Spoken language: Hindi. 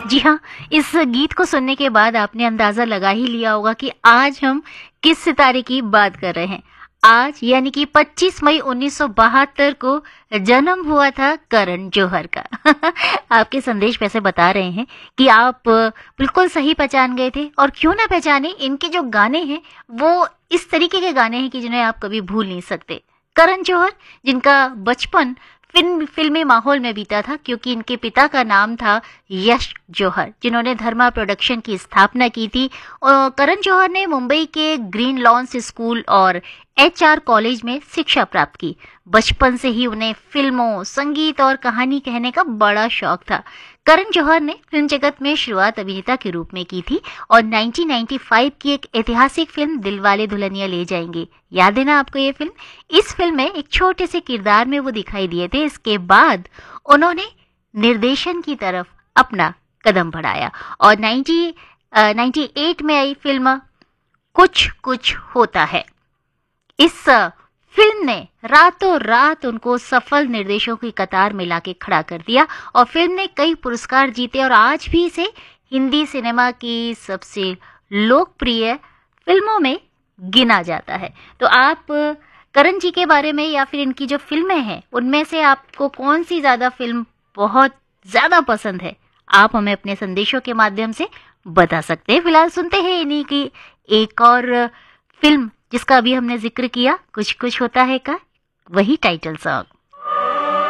जी हाँ, इस गीत को सुनने के बाद आपने अंदाजा लगा ही लिया होगा कि आज हम किस सितारे की बात कर रहे हैं। आज यानी कि 25 मई 1972 को जन्म हुआ था करण जौहर का। आपके संदेश वैसे बता रहे हैं कि आप बिल्कुल सही पहचान गए थे, और क्यों ना पहचाने, इनके जो गाने हैं वो इस तरीके के गाने हैं कि जिन्हें आप कभी भूल नहीं सकते। करण जौहर, जिनका बचपन फिल्मी माहौल में बीता था, क्योंकि इनके पिता का नाम था यश जौहर, जिन्होंने धर्मा प्रोडक्शन की स्थापना की थी। और करण जौहर ने मुंबई के ग्रीन लॉन्स स्कूल और एचआर कॉलेज में शिक्षा प्राप्त की। बचपन से ही उन्हें फिल्मों, संगीत और कहानी कहने का बड़ा शौक था। करण जौहर ने फिल्म जगत में शुरुआत अभिनेता के रूप में की थी, और 1995 की एक ऐतिहासिक फिल्म दिलवाले दुल्हनिया ले जाएंगे, याद है ना आपको ये फिल्म? इस फिल्म में एक छोटे से किरदार में वो दिखाई दिए थे। इसके बाद उन्होंने निर्देशन की तरफ अपना कदम बढ़ाया, और 98 में आई फिल्म कुछ कुछ होता है। इस फिल्म ने रातों रात उनको सफल निर्देशकों की कतार में लाके खड़ा कर दिया, और फिल्म ने कई पुरस्कार जीते, और आज भी इसे हिंदी सिनेमा की सबसे लोकप्रिय फिल्मों में गिना जाता है। तो आप करण जी के बारे में या फिर इनकी जो फिल्में हैं उनमें से आपको कौन सी ज्यादा फिल्म बहुत ज्यादा पसंद है, आप हमें अपने संदेशों के माध्यम से बता सकते हैं। फिलहाल सुनते हैं इन्हीं की एक और फिल्म जिसका अभी हमने जिक्र किया, कुछ कुछ होता है का वही टाइटल सॉन्ग।